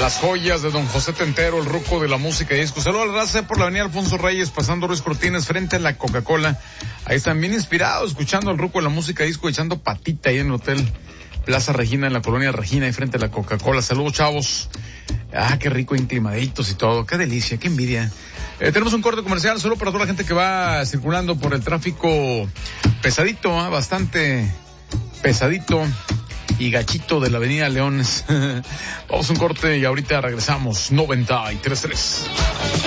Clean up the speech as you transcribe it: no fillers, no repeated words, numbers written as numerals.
Las joyas de don José Tentero, el ruco de la música y disco. Saludos al raza por la avenida Alfonso Reyes, pasando Ruiz Cortines, frente a la Coca-Cola. Ahí están bien inspirados, escuchando al ruco de la música y disco, echando patita ahí en el hotel Plaza Regina, en la colonia Regina, ahí frente a la Coca-Cola. Saludos, chavos. Qué rico, enclimaditos y todo. Qué delicia, qué envidia. Tenemos un corte comercial solo para toda la gente que va circulando por el tráfico pesadito, bastante pesadito y gachito de la avenida Leones. Vamos a un corte y ahorita regresamos. 93.3.